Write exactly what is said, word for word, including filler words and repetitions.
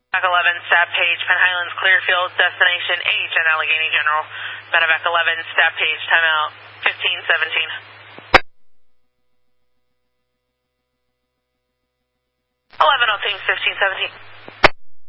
eleven, stab page, Penn Highlands, Clearfield, destination H and Allegheny General. Medevac eleven, stab page, timeout, fifteen seventeen. eleven, oh, team, fifteen seventeen.